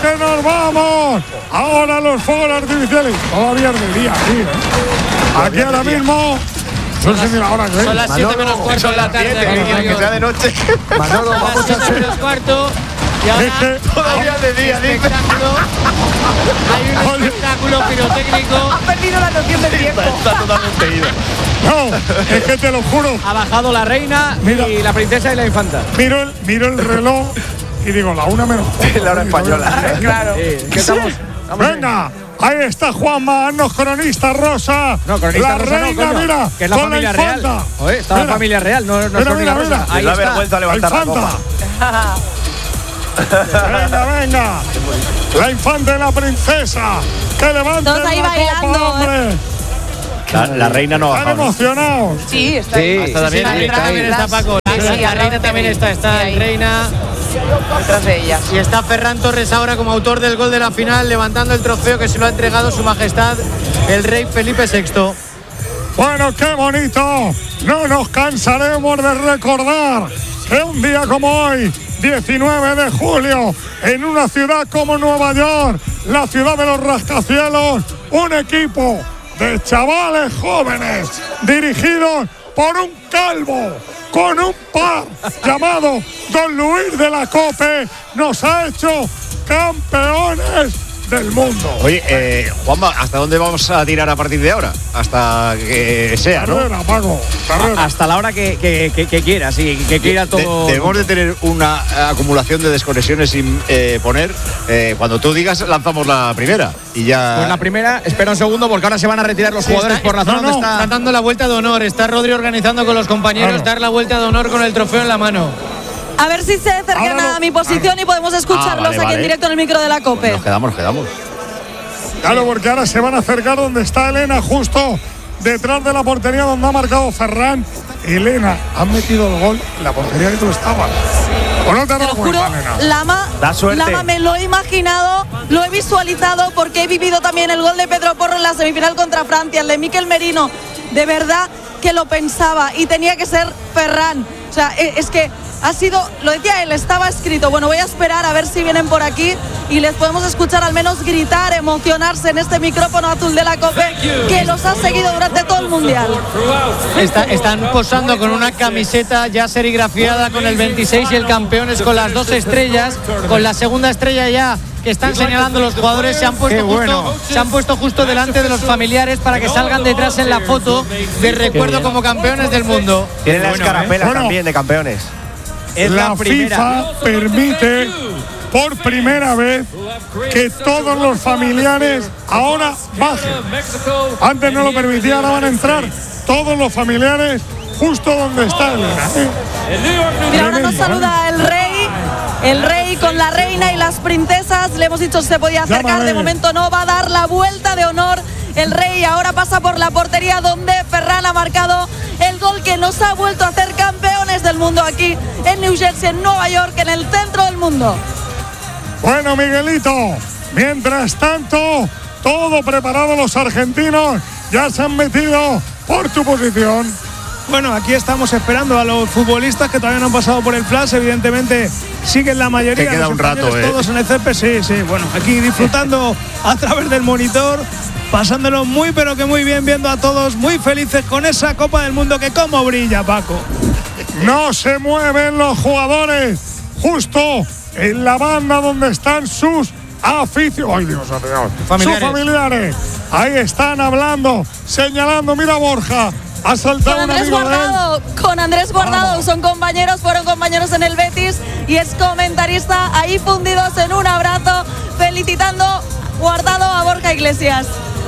que nos vamos. Ahora los fuegos artificiales. Todavía es de día, sí, Aquí ahora mismo. Son las 7 menos cuarto de la tarde. Que sea de noche. Manolo, vamos a hacer. Menos cuarto. Y ahora todavía de día, dice. Hay un espectáculo pirotécnico. Ha perdido la noción del tiempo. Está totalmente ido. No, es que te lo juro. Ha bajado la reina y la princesa y la infanta. Miro el reloj y digo, la 1 menos. La hora española. Claro. ¿Qué estamos? Venga. Ahí está Juanma, haznos cronista rosa. No, cronista la rosa reina, no, coño, mira, que es la con familia la infanta. real. Oye, está la familia real, no es cronista rosa. Ahí da está. vergüenza levantar la copa. Venga. La infanta y la princesa. Que levanten todos ahí la bailando, copa, hombre. La reina no ha Están bajado. emocionados. Sí, está ahí. Hasta también está Paco. La reina también está en reina. Detrás de ella. Y está Ferran Torres ahora como autor del gol de la final, levantando el trofeo que se lo ha entregado su majestad el rey Felipe VI. Bueno, qué bonito. No nos cansaremos de recordar que un día como hoy, 19 de julio, en una ciudad como Nueva York, la ciudad de los rascacielos, un equipo de chavales jóvenes dirigidos por un calvo con un par llamado Don Luis de la Cope nos ha hecho campeones del mundo. Oye, Juanma, ¿hasta dónde vamos a tirar a partir de ahora? Hasta que sea, ¿no? Carrera, Paco, carrera. Hasta la hora que quieras y que quiera todo. Debemos de tener una acumulación de desconexiones sin poner. Cuando tú digas, lanzamos la primera y ya. Pues la primera, espera un segundo porque ahora se van a retirar los jugadores por la zona donde está. Están dando la vuelta de honor. Está Rodri organizando con los compañeros dar la vuelta de honor con el trofeo en la mano. A ver si se acercan a mi posición y podemos escucharlos aquí en directo en el micro de la COPE. Nos quedamos. Claro, porque ahora se van a acercar donde está Elena, justo detrás de la portería donde ha marcado Ferran. Elena, han metido el gol en la portería que tú estabas. ¿O no te has Te dado lo juro, cuenta, Elena? Lama, me lo he imaginado, lo he visualizado porque he vivido también el gol de Pedro Porro en la semifinal contra Francia, el de Mikel Merino. De verdad que lo pensaba y tenía que ser Ferran. O sea, es que ha sido, lo decía él, estaba escrito. Bueno, voy a esperar a ver si vienen por aquí y les podemos escuchar al menos gritar, emocionarse en este micrófono azul de la COPE que los ha seguido durante todo el Mundial. Están posando con una camiseta ya serigrafiada con el 26 y el campeones con las 2 estrellas, con la segunda estrella ya que están señalando los jugadores. Se han puesto justo delante de los familiares para que salgan detrás en la foto de recuerdo como campeones del mundo. Tienen la escarapela también de campeones. Es la FIFA permite por primera vez que todos los familiares ahora bajen. Antes no lo permitía, ahora van a entrar todos los familiares justo donde está Elena. Mira, ahora nos saluda el rey con la reina y las princesas. Le hemos dicho si se podía acercar, de momento no, va a dar la vuelta de honor el rey. Ahora pasa por la portería donde Ferran ha marcado el gol que nos ha vuelto a hacer campeones del mundo aquí en New Jersey, en Nueva York, en el centro del mundo. Bueno, Miguelito, mientras tanto, todo preparado, los argentinos ya se han metido por tu posición. Bueno, aquí estamos esperando a los futbolistas que todavía no han pasado por el flash. Evidentemente siguen la mayoría. Te queda un rato, todos en el césped, sí. Bueno, aquí disfrutando a través del monitor, pasándolo muy pero que muy bien, viendo a todos muy felices con esa Copa del Mundo que como brilla, Paco. No se mueven los jugadores, justo en la banda donde están sus aficionados. ¡Ay, Dios mío! Sus familiares. Ahí están hablando, señalando. Mira, Borja. Ha saltado con Andrés Guardado, con Andrés Guardado, fueron compañeros en el Betis y es comentarista, ahí fundidos en un abrazo, felicitando Guardado a Borja Iglesias.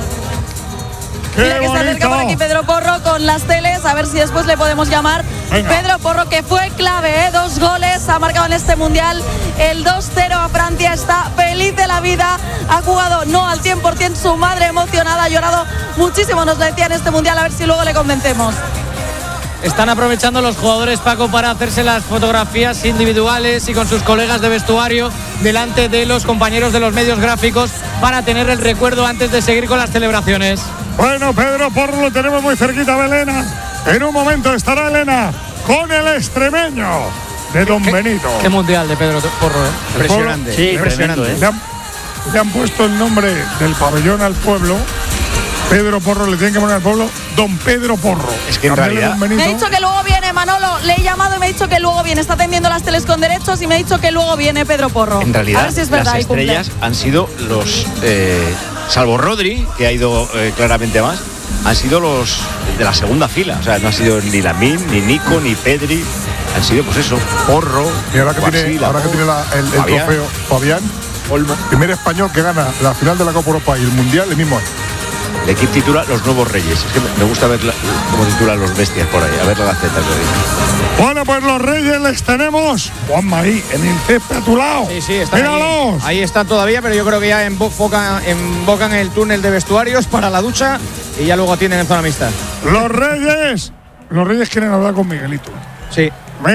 Mira que se acerca por aquí Pedro Porro con las teles, a ver si después le podemos llamar. Venga. Pedro Porro, que fue clave, 2 goles, ha marcado en este Mundial el 2-0 a Francia, está feliz de la vida, ha jugado no al 100%, su madre emocionada, ha llorado muchísimo, nos lo decía en este Mundial, a ver si luego le convencemos. Están aprovechando los jugadores, Paco, para hacerse las fotografías individuales y con sus colegas de vestuario delante de los compañeros de los medios gráficos para tener el recuerdo antes de seguir con las celebraciones. Bueno, Pedro Porro lo tenemos muy cerquita de Elena. En un momento estará Elena con el extremeño de Don Benito. Qué mundial de Pedro Porro, Impresionante. Sí, impresionante. le han puesto el nombre del pabellón al pueblo. Pedro Porro, le tienen que poner al pueblo Don Pedro Porro. Es que en realidad me ha dicho que luego viene Manolo, le he llamado y me ha dicho que luego viene, está atendiendo las teles con derechos y me ha dicho que luego viene Pedro Porro. En realidad, a ver si es verdad, las estrellas han sido los, salvo Rodri, que ha ido claramente más, han sido los de la segunda fila. O sea, no ha sido ni Lamine, ni Nico, ni Pedri. Han sido, pues eso, Porro. Y ahora que tiene, el trofeo Fabián, Olmo. Primer español que gana la final de la Copa Europa y el Mundial el mismo año. El equipo titula Los Nuevos Reyes. Es que me gusta ver cómo titulan los bestias por ahí. A ver la Gaceta. Bueno, pues los Reyes les tenemos, Juanma, ahí en el césped a tu lado. Sí, están míralos. Ahí están todavía, pero yo creo que ya invocan el túnel de vestuarios para la ducha y ya luego tienen en zona mixta. Los Reyes quieren hablar con Miguelito. Sí.